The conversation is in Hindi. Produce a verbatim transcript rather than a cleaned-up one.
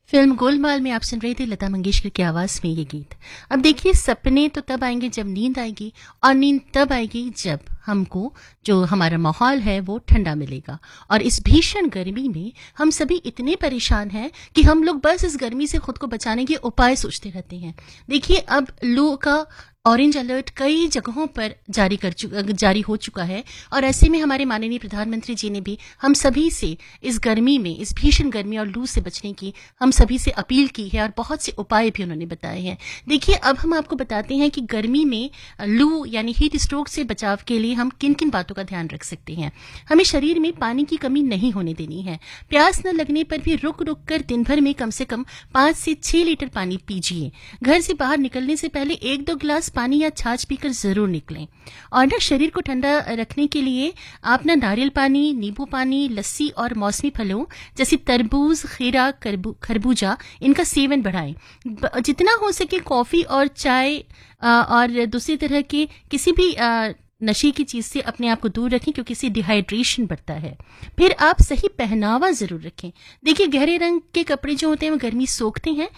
फिल्म गोलमाल में आप सुन रहे थे लता मंगेशकर की आवाज में ये गीत। अब देखिए, सपने तो तब आएंगे जब नींद आएगी, और नींद तब आएगी जब हमको जो हमारा माहौल है वो ठंडा मिलेगा। और इस भीषण गर्मी में हम सभी इतने परेशान हैं कि हम लोग बस इस गर्मी से खुद को बचाने के उपाय सोचते रहते हैं। देखिए, अब लू का ऑरेंज अलर्ट कई जगहों पर जारी कर चुका जारी हो चुका है, और ऐसे में हमारे माननीय प्रधानमंत्री जी ने भी हम सभी से इस गर्मी में, इस भीषण गर्मी और लू से बचने की हम सभी से अपील की है, और बहुत से उपाय भी उन्होंने बताए हैं। देखिए, अब हम आपको बताते हैं कि गर्मी में लू यानी हीट स्ट्रोक से बचाव के लिए हम किन किन बातों का ध्यान रख सकते हैं। हमें शरीर में पानी की कमी नहीं होने देनी है। प्यास न लगने पर भी रुक रुक कर दिन भर में कम से कम पांच से छह लीटर पानी पीजिए। घर से बाहर निकलने से पहले एक दो गिलास पानी या छाछ पीकर जरूर निकलें। और ना, शरीर को ठंडा रखने के लिए आप ना नारियल पानी, नींबू पानी, लस्सी और मौसमी फलों जैसे तरबूज, खीरा, खरबूजा, इनका सेवन बढ़ाएं। जितना हो सके कॉफी और चाय और दूसरी तरह के किसी भी नशे की चीज से अपने आप को दूर रखें, क्योंकि इससे डिहाइड्रेशन बढ़ता है। फिर आप सही पहनावा जरूर रखें। देखिए, गहरे रंग के कपड़े जो होते हैं वो गर्मी सोखते हैं,